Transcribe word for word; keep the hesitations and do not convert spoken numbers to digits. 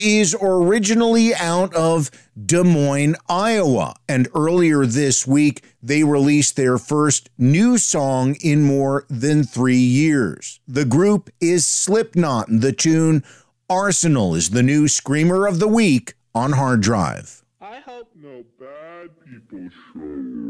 is originally out of Des Moines, Iowa, and earlier this week, they released their first new song in more than three years. The group is Slipknot, and the tune Arsenal is the new Screamer of the Week on Hard Drive. I hope no bad people show